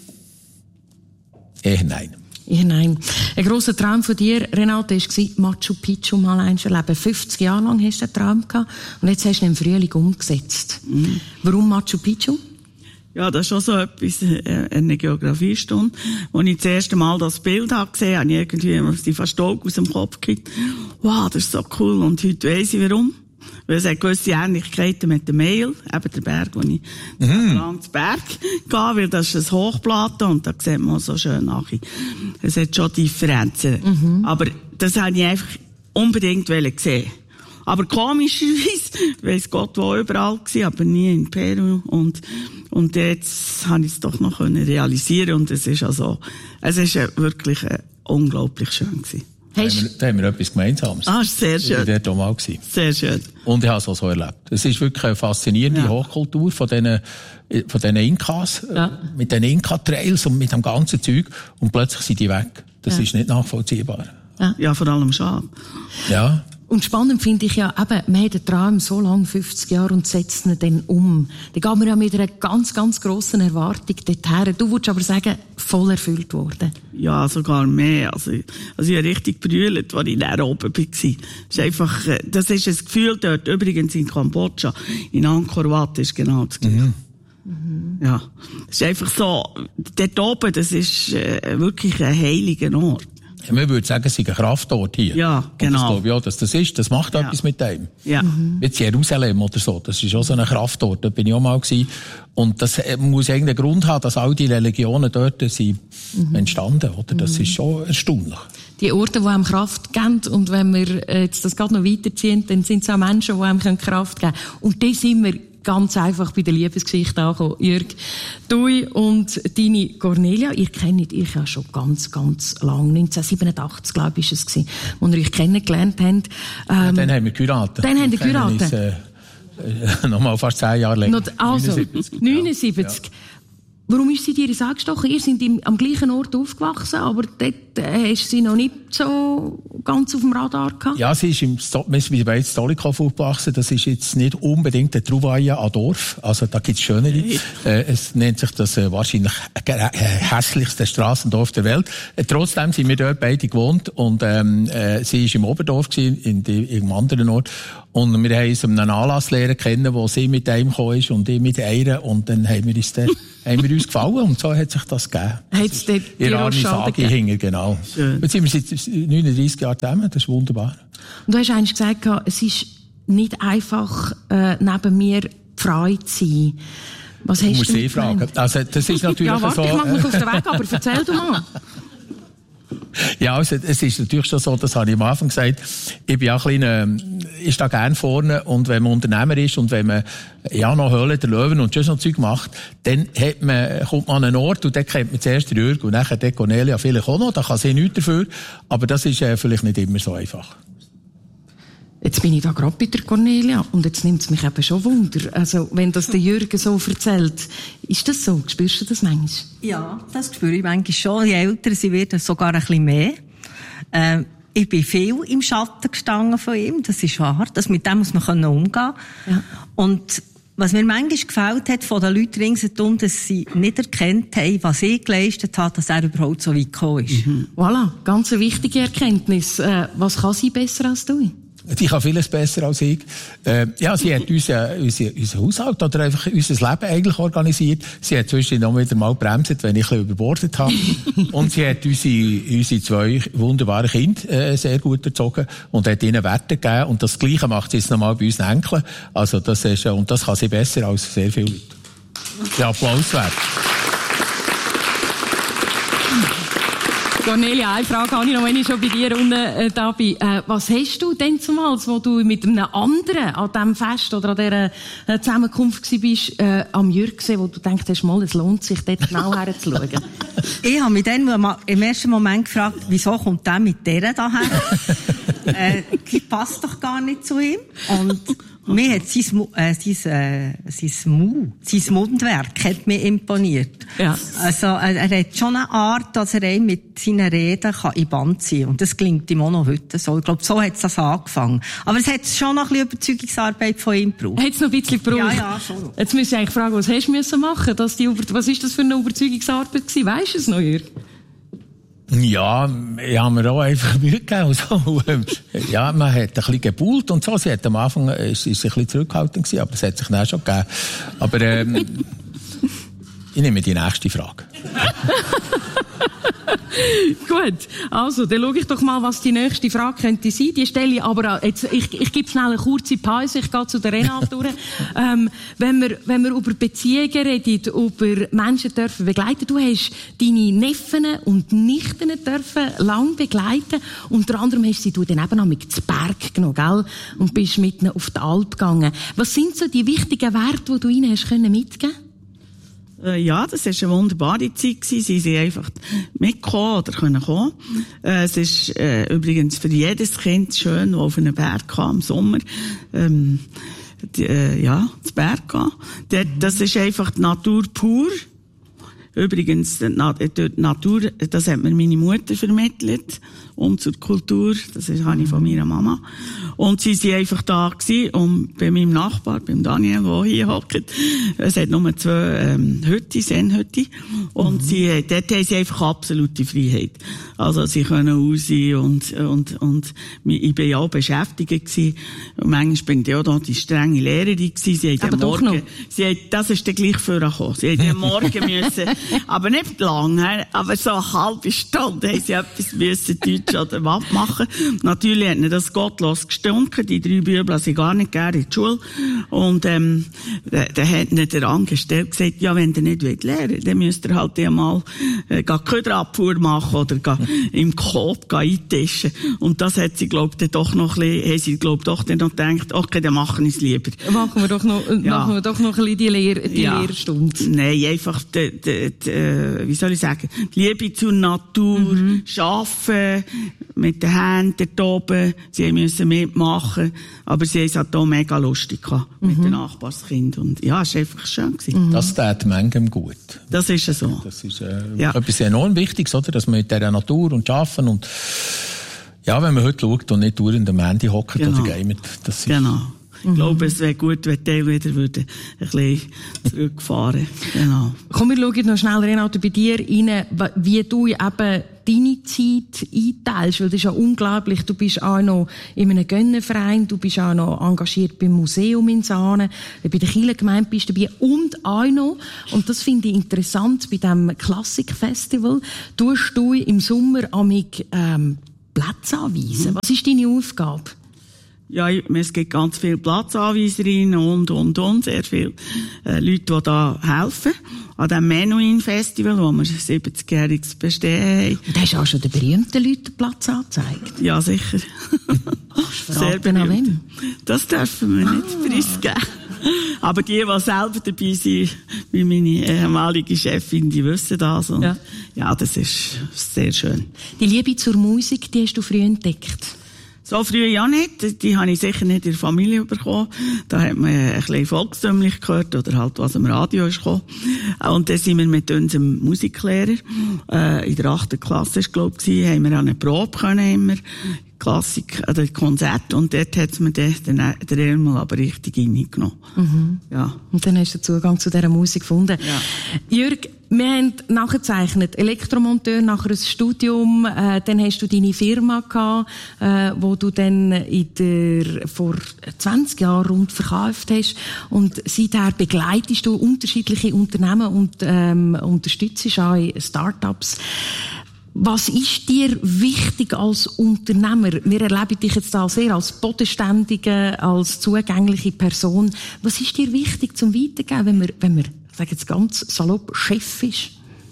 Eher nein. Ja, nein. Ein grosser Traum von dir, Renate, war Machu Picchu mal eins erleben. fünfzig Jahre lang hast du einen Traum gehabt. Und jetzt hast du ihn im Frühling umgesetzt. Mhm. Warum Machu Picchu? Ja, das ist schon so etwas, eine Geografiestunde. Als ich das erste Mal das Bild habe gesehen, habe ich irgendwie die fast Augen aus dem Kopf gekriegt. Wow, das ist so cool. Und heute weiss ich warum. Weil es hat gewisse Ähnlichkeiten mit dem Mail, eben der Berg, wo ich mhm. lang zu Berg gehe, weil das ist ein Hochplateau und da sieht man so schön nachher. Es hat schon Differenzen. Mhm. Aber das habe ich einfach unbedingt gesehen. Aber komischerweise, weiss Gott, wo überall gewesen, aber nie in Peru. Und, und jetzt habe ich es doch noch realisieren und es ist also, es ist wirklich äh, unglaublich schön gewesen. Da haben, wir, da haben wir etwas Gemeinsames. Ah, sehr schön. Ich war dort auch mal gewesen. Sehr schön. Und ich habe es auch so erlebt. Es ist wirklich eine faszinierende ja. Hochkultur von diesen, von diesen Inkas, ja. mit den Inka-Trails und mit dem ganzen Zeug. Und plötzlich sind die weg. Das ja. ist nicht nachvollziehbar. Ja, ja, vor allem schade. Ja. Und spannend finde ich ja, eben, man hat einen Traum so lange, fünfzig Jahre, und setzt ihn dann um. Da geht man ja mit einer ganz, ganz grossen Erwartung dorthin. Du würdest aber sagen, voll erfüllt worden. Ja, sogar mehr. Also, also ich habe richtig brüllt, als ich da oben war. Das ist einfach, das ist ein Gefühl dort. Übrigens in Kambodscha, in Angkor Wat ist genau das Gleiche. Mhm. Mhm. Ja. Das ist einfach so, dort oben, das ist äh, wirklich ein heiliger Ort. Ja, man würde sagen, es ist ein Kraftort hier. Ja, genau. Und das glaube ich auch, dass das ist. Das macht ja. etwas mit dem. Ja. Mhm. Jetzt Jerusalem oder so. Das ist auch so ein Kraftort. Da bin ich auch mal gewesen. Und das muss irgendeinen Grund haben, dass all die Religionen dort sind mhm. entstanden, oder? Das mhm. ist schon erstaunlich. Die Orte, die einem Kraft geben, und wenn wir jetzt das gerade noch weiterziehen, dann sind es auch Menschen, die einem Kraft geben können. Und die sind wir ganz einfach bei der Liebesgeschichte angekommen. Jürg, du und deine Cornelia, ihr kennt euch ja schon ganz, ganz lang. neunzehnhundertsiebenundachtzig, glaube ich, war es gewesen, als ihr euch kennengelernt habt. Ähm, ja, dann haben wir geheiratet. Dann haben wir geheiratet. Äh, äh, nochmal fast zehn Jahre länger. Also, neunundsiebzig. neunundsiebzig. Ja. warum ist sie dir ins Auge gestochen? Ihr seid im, am gleichen Ort aufgewachsen, aber dort äh, hast du sie noch nicht so ganz auf dem Radar gehabt? Ja, sie ist im Sto- wir sind bei Stolikow aufgewachsen. Das ist jetzt nicht unbedingt der Trouvaille an Dorf. Also da gibt's schönere. Äh, es nennt sich das äh, wahrscheinlich äh, hässlichste Strassendorf der Welt. Äh, trotzdem sind wir dort beide gewohnt und ähm, äh, sie ist im Oberdorf gewesen, in, die, in einem anderen Ort. Und wir haben uns einen Anlass lernen kennen, wo sie mit einem gekommen ist und ich mit einer. Und dann haben wir uns, dann, haben wir uns gefallen und so hat sich das gegeben. Hat's dort Ihre arme Sage hinger, genau. Schön. Jetzt sind wir seit neununddreissig Jahren zusammen, das ist wunderbar. Und du hast eigentlich gesagt, es ist nicht einfach, äh, neben mir die Frau zu sein. Was hast du musst du sie fragen. Also, das ist natürlich ja, warte, so. ich mache mich auf den Weg, aber erzähl du mal. Ja, also, es ist natürlich schon so, das habe ich am Anfang gesagt, ich bin auch ein kleiner, ich stehe gerne vorne und wenn man Unternehmer ist und wenn man, ja, noch Höhle der Löwen und schon so Zeug macht, dann hat man, kommt man an einen Ort und dann kennt man zuerst den Jürg und nachher die Cornelia vielleicht auch noch, da kann sie nichts dafür, aber das ist äh, vielleicht nicht immer so einfach. Jetzt bin ich da gerade bei der Cornelia und jetzt nimmt es mich eben schon Wunder. Also, wenn das der Jürgen so erzählt, ist das so? Spürst du das manchmal? Ja, das spüre ich manchmal schon. Je älter sie wird, sogar ein bisschen mehr. Äh, ich bin viel im Schatten gestanden von ihm, das ist wahr. Das, mit dem muss man umgehen können. Ja. Und was mir manchmal gefällt hat von den Leuten ringsherum, dass sie nicht erkannt haben, was ich geleistet habe, dass er überhaupt so weit gekommen ist. Mhm. Voilà, ganz eine wichtige Erkenntnis. Äh, was kann sie besser als du? Die kann vieles besser als ich. Äh, ja, sie hat unser, unser, unser Haushalt oder einfach unser Leben eigentlich organisiert. Sie hat zwischendurch noch wieder mal gebremst, wenn ich ein bisschen überbordet habe. Und sie hat unsere, unsere zwei wunderbaren Kinder äh, sehr gut erzogen und hat ihnen Werte gegeben. Und das Gleiche macht sie jetzt nochmal bei unseren Enkeln. Also das ist, und das kann sie besser als sehr viele Leute. Der Applaus wert. Cornelia, eine Frage habe ich noch, wenn ich schon bei dir unten äh, da bin. Äh, was hast du denn zumals, wo du mit einem anderen an diesem Fest oder an dieser äh, Zusammenkunft gewesen bist, äh, am Jürg gesehen, wo du denkst, hast, mal, es lohnt sich, dort genau herzuschauen? Ich habe mich dann im ersten Moment gefragt, wieso kommt der mit der daher? äh, die passt doch gar nicht zu ihm. Und mir hat sein, äh, sein, äh, sein, Mu, sein Mundwerk hat mir imponiert. Ja. Also, er, er hat schon eine Art, dass er einen mit seinen Reden kann in Band ziehen kann. Und das gelingt ihm auch noch heute so. Ich glaube, so hat es das angefangen. Aber es hat schon noch ein bisschen Überzeugungsarbeit von ihm gebraucht. Hat es noch ein bisschen gebraucht? Ja, ja, schon. Jetzt müsste ich eigentlich fragen, was hast du müssen machen? Dass die Über- was ist das für eine Überzeugungsarbeit gewesen? Weisst du es noch, Jürg? Ja, ich habe mir auch einfach Mühe gegeben. Also, ja, man hat ein bisschen gebuhlt und so. Sie hat am Anfang, ist, ist ein bisschen zurückhaltend gewesen, aber es hat sich dann schon gegeben. Aber, ähm, ich nehme die nächste Frage. Gut, also, dann schaue ich doch mal, was die nächste Frage könnte sein. Die stelle ich aber, jetzt, ich, ich gebe schnell eine kurze Pause, ich gehe zu der Renate durch. ähm, wenn wir, wenn wir über Beziehungen reden, über Menschen dürfen begleiten, du hast deine Neffen und Nichten dürfen lang begleiten. Unter anderem hast du dann eben auch mit zu Berg genommen, gell? Und bist mit ihnen auf die Alp gegangen. Was sind so die wichtigen Werte, die du ihnen hast können mitgeben? Ja, das war eine wunderbare Zeit gewesen. Sie sind einfach mitgekommen oder können kommen. Äh, es ist äh, übrigens für jedes Kind schön, das auf einen Berg kam im Sommer. Ähm, die, äh, ja, zu Berg gehen. Das ist einfach die Natur pur. Übrigens, die Natur, das hat mir meine Mutter vermittelt. Und zur Kultur, das habe ich von meiner Mama. Und sie sind einfach da gewesen, und bei meinem Nachbar, beim Daniel, der hier hockt, es hat nur zwei, ähm, Hütte, Sennhütte. Und mhm. sie, dort haben sie einfach absolute Freiheit. Also, sie können raus und, und, und, ich bin ja auch beschäftigt gewesen. Und manchmal bin ich ja auch da die strenge Lehrerin gewesen. Sie hat aber ja morgen, doch noch. sie hat, das ist dann gleich vorgekommen. Sie hat ja morgen müssen, aber nicht lange, aber so eine halbe Stunde haben sie etwas müssen, Deutsch oder was machen. Natürlich hat ihnen das gottlos gestunken. Die drei Bübel sind gar nicht gerne in die Schule. Und, ähm, da, da hat ihnen der Angestellte gesagt, ja, wenn ihr nicht wollt lernen, dann müsst ihr halt einmal, äh, Köderabfuhr machen oder ga, im Coop eintischen. Und das hat sie, glaub ich, doch noch ein bisschen, haben sie, glaub doch dann noch gedacht, okay, dann machen wir es lieber. Machen wir doch noch, ja. machen wir doch noch ein bisschen die, Lehr, die ja. Lehrstunde. Nein, einfach, die, die, äh, wie soll ich sagen, die Liebe zur Natur, mhm. Arbeiten, mit den Händen dort oben, sie müssen mitmachen, aber sie haben es halt auch mega lustig gehabt, mhm. mit den Nachbarskindern. Und ja, es war einfach schön gewesen. Mhm. Das tut manchem gut. Das ist ja so. Das ist äh, ja. etwas enorm Wichtiges, oder? Dass man mit dieser Natur und Arbeiten und ja, wenn man heute schaut und nicht dauernd am Handy hockt genau. oder gamet. Das ist genau. Ich glaube, es wäre gut, wenn die wieder würden ein bisschen zurückfahren. Genau. Komm, wir schauen noch schnell, Renate, bei dir rein, wie du eben deine Zeit einteilst, weil das ist ja unglaublich. Du bist auch noch in einem Gönnerverein, du bist auch noch engagiert beim Museum in Saanen, bei der Kirchengemeinde bist du dabei und auch noch, und das finde ich interessant, bei diesem Klassikfestival, tust du im Sommer amig ähm, Plätze anweisen. Was ist deine Aufgabe? Ja, es gibt ganz viele Platzanweiserinnen und, und, und, sehr viele äh, Leute, die da helfen. An diesem Menuhin-Festival, wo wir siebzigjähriges Bestehen haben. Du hast auch schon den berühmten Leuten Platz angezeigt. Ja, sicher. Sehr berühmt. Das dürfen wir nicht ah. preisgeben. Aber die, die selber dabei sind, wie meine ehemalige Chefin, die wissen das. Und ja. ja, das ist sehr schön. Die Liebe zur Musik, die hast du früh entdeckt. So früh ja nicht. Die habe ich sicher nicht in der Familie bekommen. Da hat man ein bisschen volkstümlich gehört oder halt, was am Radio ist gekommen. Und dann sind wir mit unserem Musiklehrer, äh, in der achten Klasse, ist, glaub ich, haben wir eine Probe können immer. Klassik, oder Konzert. Und dort hat man den, den, den Elmel aber richtig reingenommen. Mhm. Ja. Und dann hast du Zugang zu dieser Musik gefunden. Ja. Jürg, wir haben nachgezeichnet, Elektromonteur, nachher ein Studium, äh, dann hast du deine Firma gehabt, äh, wo du dann in der, vor zwanzig Jahren rund verkauft hast. Und seither begleitest du unterschiedliche Unternehmen und ähm, unterstützt auch Start-ups. Was ist dir wichtig als Unternehmer? Wir erleben dich jetzt da sehr als bodenständige, als zugängliche Person. Was ist dir wichtig zum Weitergeben, wenn man, wenn man, ich sage jetzt ganz salopp, Chef ist?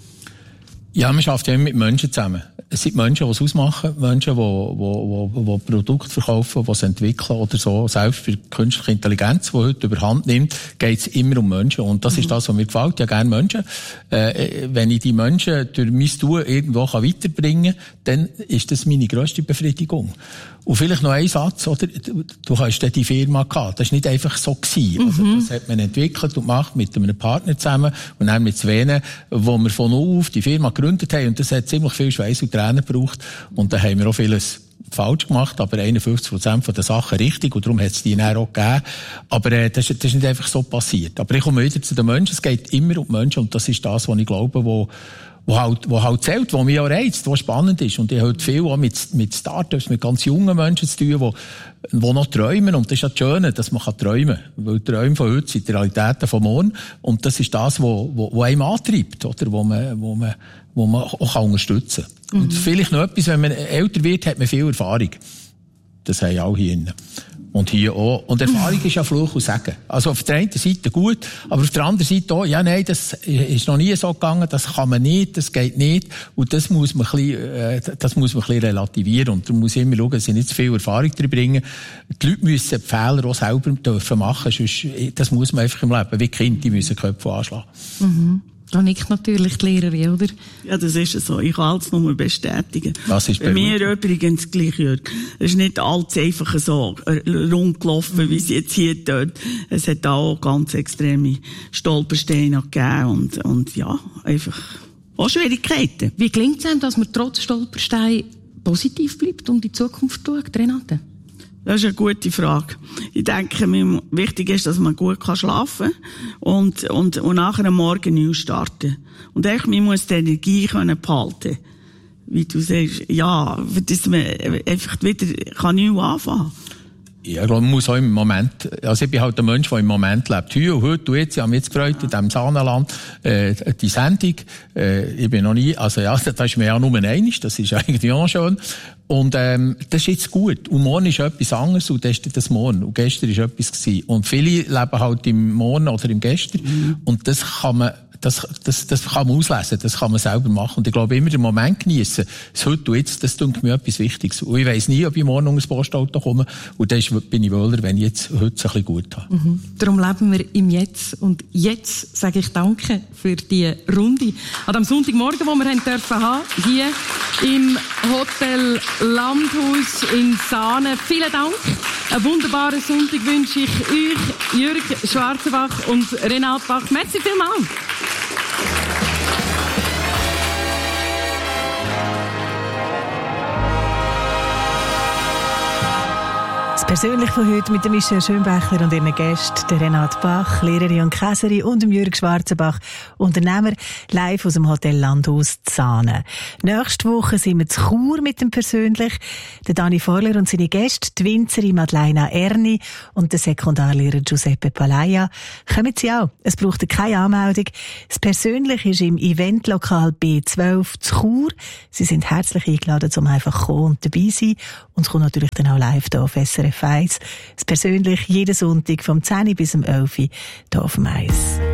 Ja, man arbeitet ja immer mit Menschen zusammen. Es sind Menschen, die es ausmachen, Menschen, die, die, die, die Produkte verkaufen, die es entwickeln oder so. Selbst für künstliche Intelligenz, die heute überhand nimmt, geht es immer um Menschen. Und das mhm. ist das, was mir gefällt. Ja, gerne Menschen. Äh, wenn ich die Menschen durch mein Tun irgendwo weiterbringen kann, dann ist das meine grösste Befriedigung. Und vielleicht noch ein Satz, oder? Du hast ja die Firma gehabt. Das war nicht einfach so gewesen. Mhm. Also, das hat man entwickelt und gemacht mit einem Partner zusammen und dann mit Svene, wo wir von null auf die Firma gegründet haben. Und das hat ziemlich viel Schweiß und Tränen gebraucht. Und da haben wir auch vieles falsch gemacht, aber einundfünfzig Prozent von den Sachen richtig. Und darum hat es die dann auch gegeben. Aber äh, das, das ist nicht einfach so passiert. Aber ich komme wieder zu den Menschen. Es geht immer um Menschen. Und das ist das, was ich glaube, wo wo halt, wo halt zählt, wo mich auch reizt, wo spannend ist. Und ich habe halt viel auch mit, mit Startups, mit ganz jungen Menschen zu tun, wo, wo noch träumen. Und das ist ja das Schöne, dass man träumen kann. Weil Träume von heute sind die Realitäten von morgen. Und das ist das, wo, wo, wo einem antreibt, oder? Wo man, wo man, wo man auch unterstützen kann. Mhm. Und vielleicht noch etwas, wenn man älter wird, hat man viel Erfahrung. Das haben alle hier innen. Und hier auch. Und Erfahrung ist ja Fluch und Segen. Also auf der einen Seite gut, aber auf der anderen Seite auch, ja, nein, das ist noch nie so gegangen, das kann man nicht, das geht nicht. Und das muss man ein bisschen, äh, das muss man ein bisschen relativieren. Und da muss ich immer schauen, dass ich nicht zu viel Erfahrung drin bringe. Die Leute müssen die Fehler auch selber dürfen machen, sonst, das muss man einfach im Leben, wie Kinder, die müssen Köpfe anschlagen. Mhm. Da nickt natürlich die Lehrerin, oder? Ja, das ist so. Ich kann alles nur bestätigen. Das ist bei mir übrigens gleich, Jörg. Es ist nicht alles einfach so rund gelaufen, mhm. wie es jetzt hier tut. Es hat auch ganz extreme Stolpersteine gegeben und, und ja, einfach auch Schwierigkeiten. Wie gelingt es einem, dass man trotz Stolperstein positiv bleibt und in die Zukunft schaut, Renate? Das ist eine gute Frage. Ich denke, wichtig ist, dass man gut schlafen kann und, und, und nachher am Morgen neu starten. Und echt, man muss die Energie können behalten. Wie du sagst, ja, dass man einfach wieder kann neu anfangen. Ja, ich glaube, man muss auch im Moment, also ich bin halt ein Mensch, der im Moment lebt. Heute und heute, und jetzt, ich habe mich jetzt gefreut, ja. in diesem Saanenland, äh, die Sendung, äh, ich bin noch nie, also ja, das ist mir ja nur einig, das ist eigentlich auch schön. Und, ähm, das ist jetzt gut. Und morgen ist etwas anderes, und das ist das morgen. Und gestern ist etwas gewesen. Und viele leben halt im Morgen oder im Gestern. Mhm. Und das kann man, das, das, das kann man auslesen, das kann man selber machen. Und ich glaube, immer den Moment geniessen, das heute und jetzt, das tut mir etwas Wichtiges. Und ich weiss nie, ob ich morgen unter das Postauto komme. Und dann bin ich wohler, wenn ich jetzt heute es ein bisschen gut habe. Mhm. Darum leben wir im Jetzt. Und jetzt sage ich Danke für die Runde. An dem Sonntagmorgen, wo wir haben dürfen haben, hier im Hotel Landhaus in Saanen. Vielen Dank. Einen wunderbaren Sonntag wünsche ich euch, Jürg Schwarzenbach und Renate Bach. Merci vielmals. Persönlich von heute mit dem Michel Schönbächler und ihren Gästen, der Renate Bach, Lehrerin und Käserin, und dem Jürg Schwarzenbach, Unternehmer, live aus dem Hotel Landhaus Saanen. Nächste Woche sind wir zu Chur mit dem Persönlich. Der Dani Vorler und seine Gäste, die Winzerin Madeleine Erni und der Sekundarlehrer Giuseppe Palaia. Kommen Sie auch. Es braucht keine Anmeldung. Das Persönlich ist im Eventlokal B zwölf zu Chur. Sie sind herzlich eingeladen, um einfach zu kommen und dabei sein. Und es kommt natürlich dann auch live hier auf S R F eins. Das Persönlich jeden Sonntag vom zehn bis um elf hier auf dem Eis.